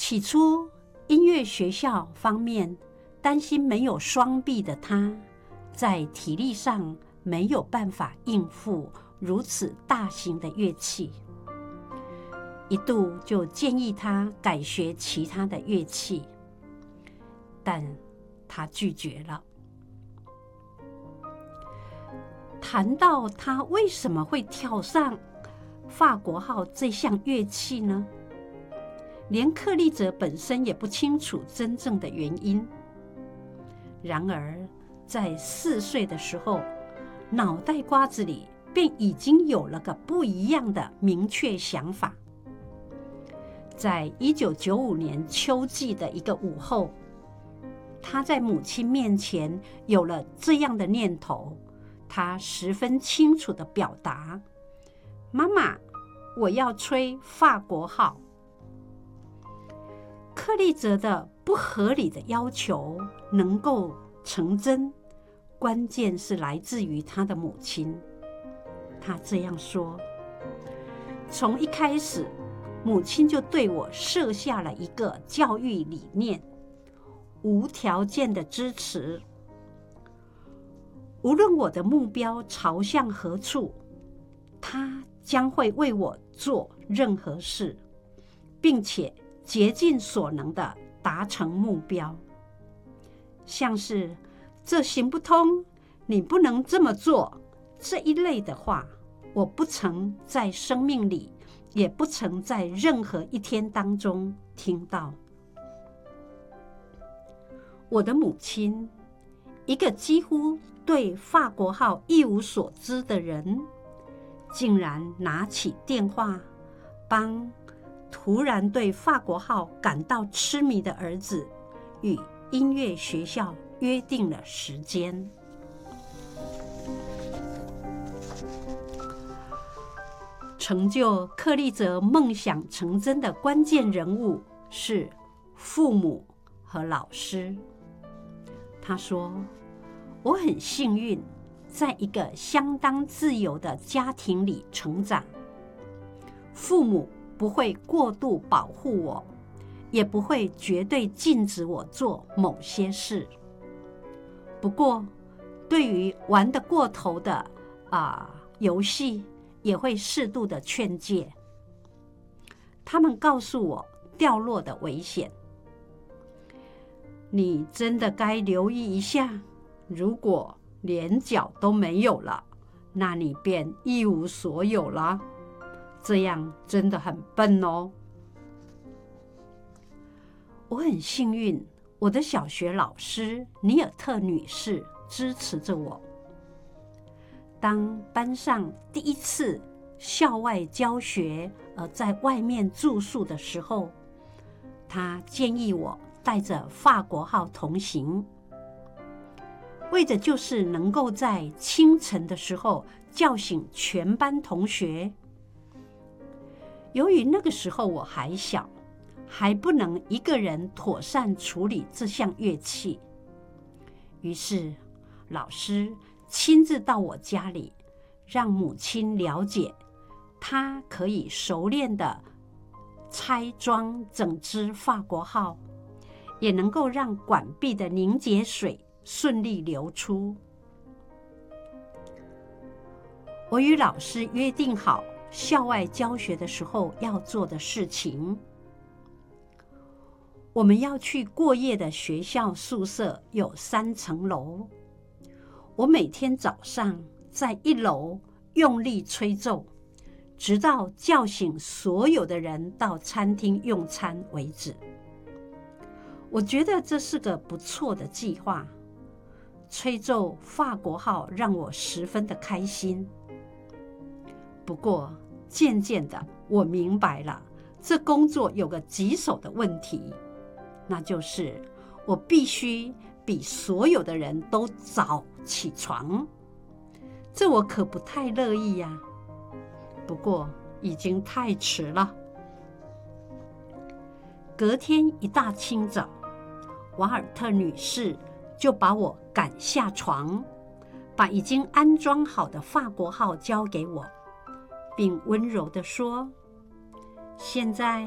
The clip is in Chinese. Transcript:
起初，音乐学校方面担心没有双臂的他，在体力上没有办法应付如此大型的乐器，一度就建议他改学其他的乐器，但他拒绝了。谈到他为什么会跳上法国号这项乐器呢？连克利泽本身也不清楚真正的原因。然而，在4岁的时候，脑袋瓜子里便已经有了个不一样的明确想法。在1995年秋季的一个午后，他在母亲面前有了这样的念头，他十分清楚地表达：妈妈，我要吹法国号。克利泽的不合理的要求能够成真，关键是来自于他的母亲。他这样说：从一开始，母亲就对我设下了一个教育理念，无条件的支持。无论我的目标朝向何处，他将会为我做任何事，并且竭尽所能地达成目标。像是这行不通，你不能这么做，这一类的话，我不曾在生命里，也不曾在任何一天当中听到。我的母亲，一个几乎对法国号一无所知的人，竟然拿起电话，帮突然对法国号感到痴迷的儿子与音乐学校约定了时间。成就克利泽梦想成真的关键人物是父母和老师。他说：我很幸运，在一个相当自由的家庭里成长，父母不会过度保护我，也不会绝对禁止我做某些事。不过，对于玩得过头的游戏，也会适度的劝诫。他们告诉我掉落的危险。你真的该留意一下，如果连脚都没有了，那你便一无所有了。这样真的很笨哦。我很幸运，我的小学老师尼尔特女士支持着我。当班上第一次校外教学在外面住宿的时候，她建议我带着法国号同行，为的就是能够在清晨的时候叫醒全班同学。由于那个时候我还小，还不能一个人妥善处理这项乐器，于是老师亲自到我家里，让母亲了解她可以熟练地拆装整只法国号，也能够让管壁的凝结水顺利流出。我与老师约定好校外教学的时候要做的事情。我们要去过夜的学校宿舍有3层楼。我每天早上在1楼用力吹奏，直到叫醒所有的人到餐厅用餐为止。我觉得这是个不错的计划。吹奏法国号让我十分的开心。不过渐渐的，我明白了，这工作有个棘手的问题，那就是我必须比所有的人都早起床。这我可不太乐意呀。不过已经太迟了。隔天一大清早，瓦尔特女士就把我赶下床，把已经安装好的法国号交给我，并温柔地说：现在